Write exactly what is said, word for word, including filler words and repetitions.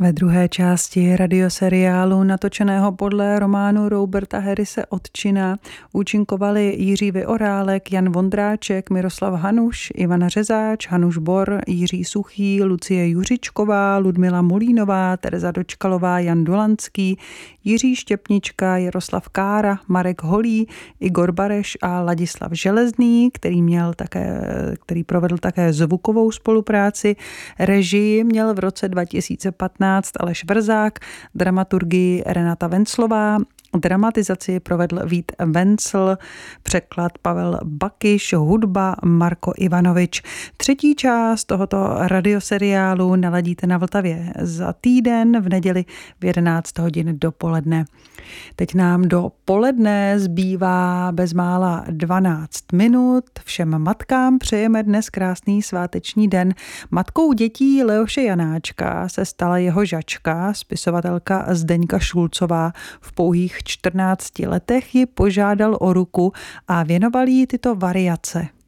Ve druhé části radioseriálu natočeného podle románu Roberta Harrise Otčina účinkovali Jiří Vyorálek, Jan Vondráček, Miroslav Hanuš, Ivana Řezáč, Hanuš Bor, Jiří Suchý, Lucie Juřičková, Ludmila Mulínová, Tereza Dočkalová, Jan Dolanský, Jiří Štěpnička, Jaroslav Kára, Marek Holý, Igor Bareš a Ladislav Železný, který měl také, který provedl také zvukovou spolupráci. Režii měl v roce dva tisíce patnáct Aleš Vrzák, dramaturgii Renata Venclová, dramatizaci provedl Vít Vencl, překlad Pavel Bakyš, hudba Marko Ivanovič. Třetí část tohoto radioseriálu naladíte na Vltavě za týden v neděli v jedenáct hodin dopoledne. Teď nám do poledne zbývá bezmála dvanáct minut. Všem matkám přejeme dnes krásný sváteční den. Matkou dětí Leoše Janáčka se stala jeho žačka, spisovatelka Zdeňka Šulcová. V pouhých čtrnácti letech ji požádal o ruku a věnoval jí tyto variace.